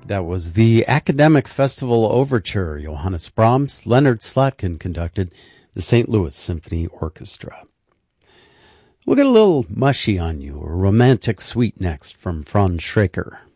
That was the Academic Festival Overture. Johannes Brahms, Leonard Slatkin conducted, the St. Louis Symphony Orchestra. We'll get a little mushy on you, a romantic suite next from Franz Schraker.